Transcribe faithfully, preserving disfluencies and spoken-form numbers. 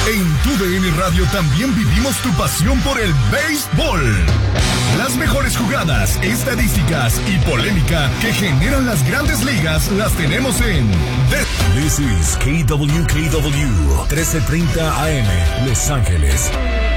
En tu D N Radio también vivimos tu pasión por el béisbol. Las mejores jugadas, estadísticas y polémica que generan las grandes ligas las tenemos en This is K W K W trece treinta A M, Los Ángeles.